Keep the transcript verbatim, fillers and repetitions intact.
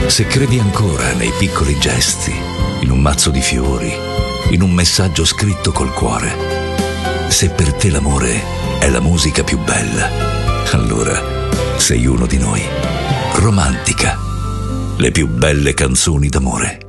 Se credi ancora nei piccoli gesti, in un mazzo di fiori, in un messaggio scritto col cuore, se per te l'amore è la musica più bella, allora sei uno di noi. Romantica, le più belle canzoni d'amore.